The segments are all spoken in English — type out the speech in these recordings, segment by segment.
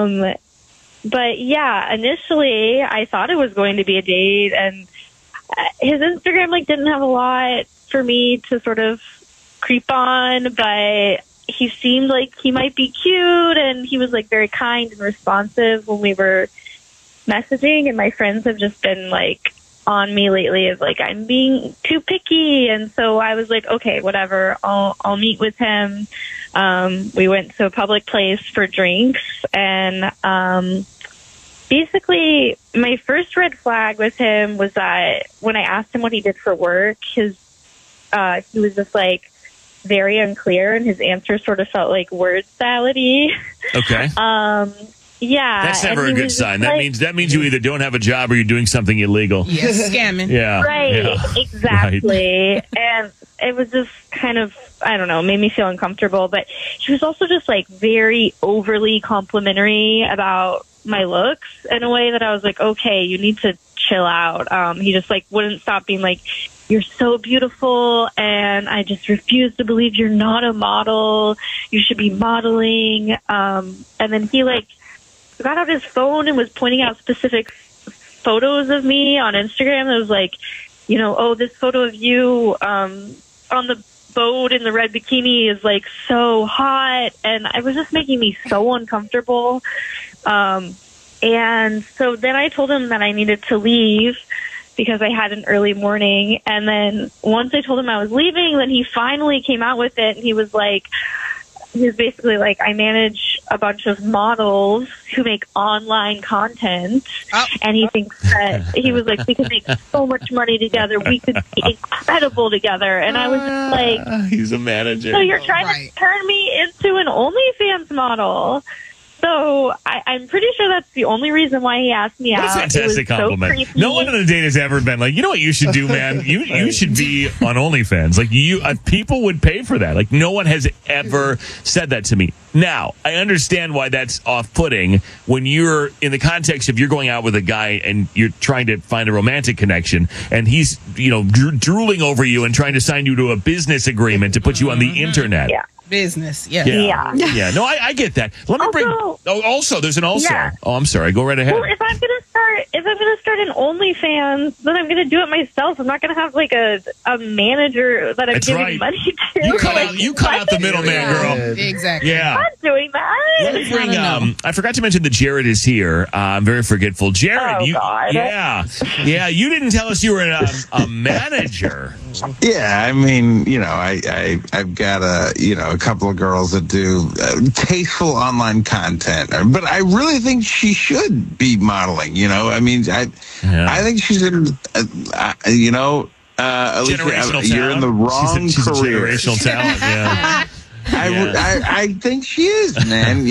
But yeah, initially I thought it was going to be a date, and his Instagram didn't have a lot for me to sort of creep on, but he seemed like he might be cute, and he was very kind and responsive when we were messaging. And my friends have just been on me lately as I'm being too picky, and so I was okay, whatever, I'll meet with him. We went to a public place for drinks, and basically my first red flag with him was that when I asked him what he did for work, he was just very unclear, and his answer sort of felt word salad-y. Okay. Yeah. That's never a good sign. That means you either don't have a job or you're doing something illegal. Yeah, scamming. Yeah. Right. Yeah. Exactly. Right. And it was just kind of, I don't know, made me feel uncomfortable. But he was also just very overly complimentary about my looks in a way that I was okay, you need to chill out. He just wouldn't stop being you're so beautiful, and I just refuse to believe you're not a model. You should be modeling. And then he got out his phone and was pointing out specific photos of me on Instagram. It was oh, this photo of you on the boat in the red bikini is so hot, and it was just making me so uncomfortable. And so then I told him that I needed to leave because I had an early morning. And then once I told him I was leaving, then he finally came out with it, and he was basically I manage a bunch of models who make online content, and he thinks that he was we could make so much money together. We could be incredible together. And I was just he's a manager. So you're trying to turn me into an OnlyFans model. So I'm pretty sure that's the only reason why he asked me out. What a fantastic compliment. So no one on a date has ever been you know what you should do, man? You should be on OnlyFans. People would pay for that. No one has ever said that to me. Now, I understand why that's off-putting when you're in the context of you're going out with a guy and you're trying to find a romantic connection, and he's, drooling over you and trying to sign you to a business agreement to put you on the internet. Yeah. Business, yeah. Yeah. No, I get that. Let me bring. Also, there's an also. Yeah. Oh, I'm sorry. Go right ahead. Well, if I'm gonna start an OnlyFans, then I'm gonna do it myself. I'm not gonna have a manager that I'm giving money to. You cut out the middleman, girl. Exactly. Yeah. I'm not doing that. Let me bring. I forgot to mention that Jared is here. I'm very forgetful. Jared, God. Yeah. You didn't tell us you were a manager. Yeah, I mean, I've got a couple of girls that do tasteful online content, but I really think she should be modeling. I mean, I think she's in. Alicia, you're in the wrong she's career. Generational talent. Yeah. I think she is, man.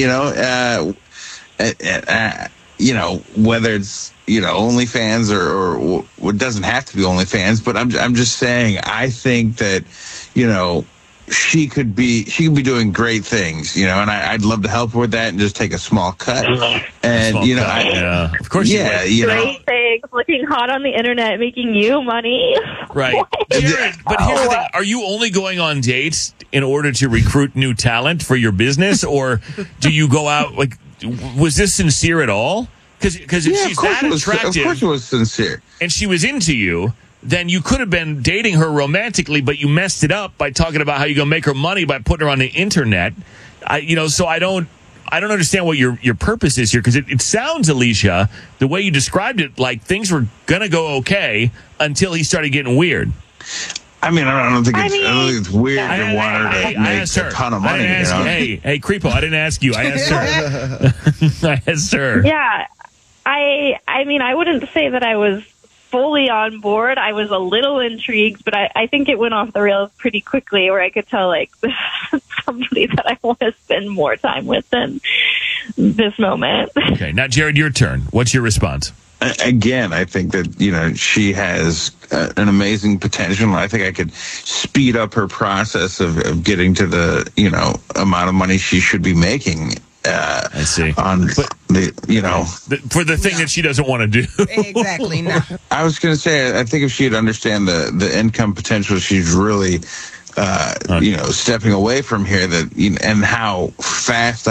Whether it's OnlyFans or it doesn't have to be OnlyFans, but I'm just saying I think that she could be doing great things, and I'd love to help her with that and just take a small cut. And of course, great things, looking hot on the internet, making you money. Right, Jared, but here's the thing: are you only going on dates in order to recruit new talent for your business, or do you go out was this sincere at all? Because if she's that attractive, of course it was sincere, and she was into you, then you could have been dating her romantically, but you messed it up by talking about how you're gonna make her money by putting her on the internet. So I don't understand what your purpose is here, because it sounds, Alicia, the way you described it, things were gonna go okay until he started getting weird. I mean, I don't think it's weird to want her to make a ton of money. Hey, Creepo, I didn't ask you. I asked her. I asked her. Yeah, I mean, I wouldn't say that I was fully on board. I was a little intrigued, but I think it went off the rails pretty quickly, where I could tell this is somebody that I want to spend more time with than this moment. Okay, now Jared, your turn. What's your response? Again, I think that, she has an amazing potential. I think I could speed up her process of getting to the, amount of money she should be making. I see. For the thing that she doesn't want to do. Exactly. No. I was going to say, I think if she'd understand the income potential, she's really, stepping away from here, and how fast